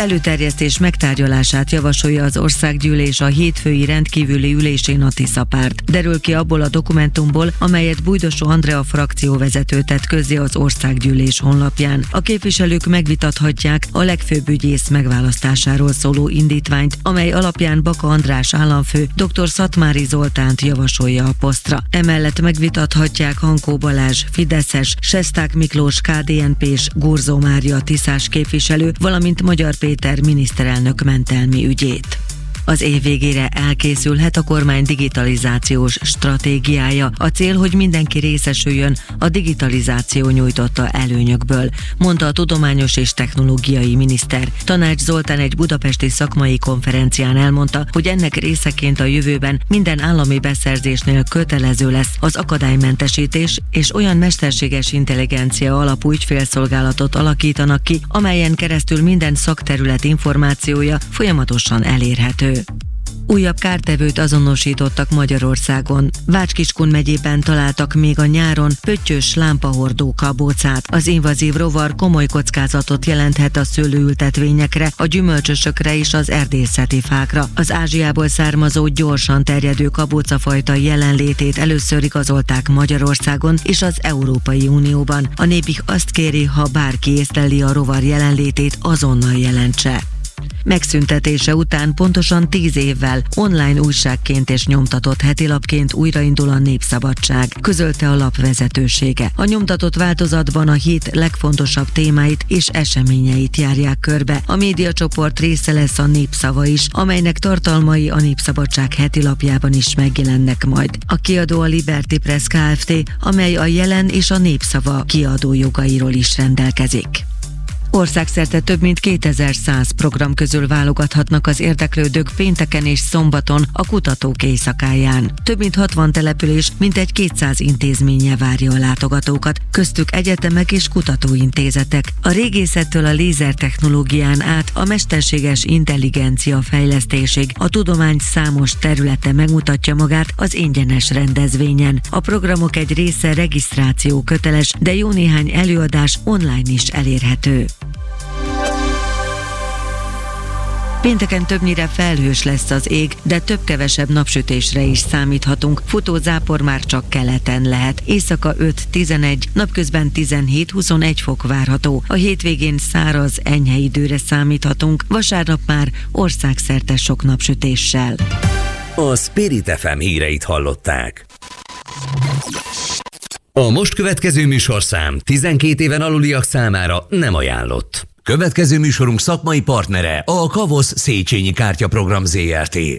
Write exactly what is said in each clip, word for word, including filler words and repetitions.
előterjesztés megtárgyalását javasolja az országgyűlés a hétfői rendkívüli ülésén a Tisza párt. Derül ki abból a dokumentumból, amelyet Bujdosó Andrea frakcióvezető tett közzé az országgyűlés honlapján. A képviselők megvitathatják a legfőbb ügyész megválasztásáról szóló indítványt, amely alapján Baka András államfő dr. Szatmári Zoltánt javasolja a posztra. Emellett megvitathatják Hankó Balázs, fideszes, Sesták Miklós, ká dé en pés, Gurzó Mária tiszás képviselő, valamint Magyar Péter miniszterelnök mentelmi ügyét. Az év végére elkészülhet a kormány digitalizációs stratégiája. A cél, hogy mindenki részesüljön a digitalizáció nyújtotta előnyökből, mondta a tudományos és technológiai miniszter. Tanács Zoltán egy budapesti szakmai konferencián elmondta, hogy ennek részeként a jövőben minden állami beszerzésnél kötelező lesz az akadálymentesítés, és olyan mesterséges intelligencia alapú ügyfélszolgálatot alakítanak ki, amelyen keresztül minden szakterület információja folyamatosan elérhető. Újabb kártevőt azonosítottak Magyarországon. Vácskiskun megyében találtak még a nyáron pöttyös lámpahordó kabócát. Az invazív rovar komoly kockázatot jelenthet a szőlőültetvényekre, a gyümölcsösökre és az erdészeti fákra. Az Ázsiából származó gyorsan terjedő kabócafajta jelenlétét először igazolták Magyarországon és az Európai Unióban. A Népik azt kéri, ha bárki észleli a rovar jelenlétét, azonnal jelentse. Megszüntetése után pontosan tíz évvel online újságként és nyomtatott hetilapként újraindul a Népszabadság, közölte a lap vezetősége. A nyomtatott változatban a hét legfontosabb témáit és eseményeit járják körbe. A médiacsoport része lesz a Népszava is, amelynek tartalmai a Népszabadság hetilapjában is megjelennek majd. A kiadó a Liberty Press Kft., amely a Jelen és a Népszava kiadójogairól is rendelkezik. Országszerte több mint kétezer-száz program közül válogathatnak az érdeklődők pénteken és szombaton a Kutatók Éjszakáján. Több mint hatvan település, mintegy kétszáz intézménye várja a látogatókat, köztük egyetemek és kutatóintézetek. A régészettől a lézertechnológián át a mesterséges intelligencia fejlesztésig a tudomány számos területe megmutatja magát az ingyenes rendezvényen. A programok egy része regisztráció köteles, de jó néhány előadás online is elérhető. Pénteken többnyire felhős lesz az ég, de több-kevesebb napsütésre is számíthatunk. Futó zápor már csak keleten lehet. Éjszaka öt-tizenegy, napközben tizenhét-huszonegy fok várható. A hétvégén száraz, enyhe időre számíthatunk. Vasárnap már országszerte sok napsütéssel. A Spirit ef em híreit hallották. A most következő műsorszám tizenkét éven aluliak számára nem ajánlott. Következő műsorunk szakmai partnere a Kavosz Széchenyi Kártyaprogram zé er té.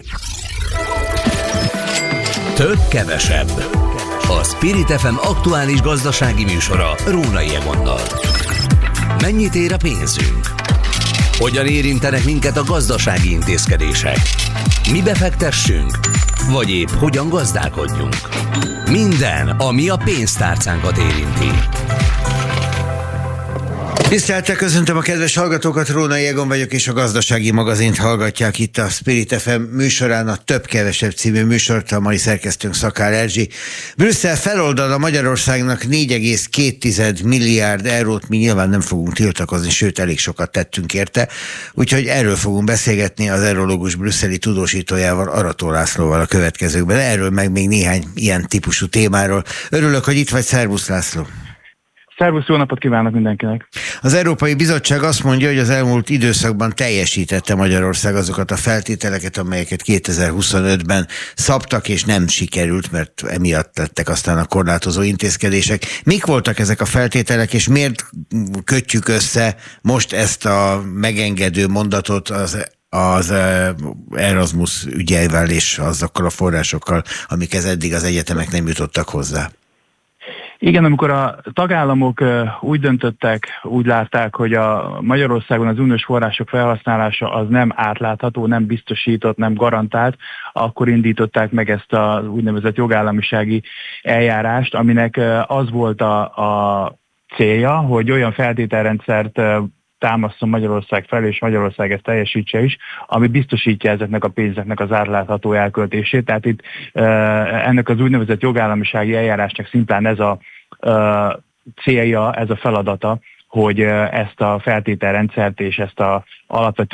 Több kevesebb. A Spirit ef em aktuális gazdasági műsora Rónai Egonnal. Mennyit ér a pénzünk? Hogyan érintenek minket a gazdasági intézkedések? Mi befektessünk? Vagy épp hogyan gazdálkodjunk? Minden, ami a pénztárcánkat érinti. Tisztelettel köszöntöm a kedves hallgatókat, Rónai Egon vagyok, és a Gazdasági Magazint hallgatják itt a Spirit ef em műsorán, a Több-kevesebb című műsort, a mai szerkesztőnk Szakál Erzsi. Brüsszel feloldal a Magyarországnak négy egész két milliárd eurót, mi nyilván nem fogunk tiltakozni, sőt elég sokat tettünk érte, úgyhogy erről fogunk beszélgetni az Eurológus brüsszeli tudósítójával, Arató Lászlóval a következőkben. Erről meg még néhány ilyen típusú témáról. Örülök, hogy itt vagy, szervusz László! Szervusz, jó napot kívánok mindenkinek! Az Európai Bizottság azt mondja, hogy az elmúlt időszakban teljesítette Magyarország azokat a feltételeket, amelyeket kétezer-huszonötben szabtak, és nem sikerült, mert emiatt lettek aztán a korlátozó intézkedések. Mik voltak ezek a feltételek, és miért kötjük össze most ezt a megengedő mondatot az az Erasmus ügyeivel és azokkal a forrásokkal, amikhez eddig az egyetemek nem jutottak hozzá? Igen, amikor a tagállamok úgy döntöttek, úgy látták, hogy a Magyarországon az uniós források felhasználása az nem átlátható, nem biztosított, nem garantált, akkor indították meg ezt az úgynevezett jogállamisági eljárást, aminek az volt a, a célja, hogy olyan feltételrendszert támaszson Magyarország fel, és Magyarország ezt teljesítse is, ami biztosítja ezeknek a pénzeknek az átlátható elköltését. Tehát itt ennek az úgynevezett jogállamisági eljárásnak szimplán ez a célja, ez a feladata, hogy ezt a feltételrendszert és ezt a alapvető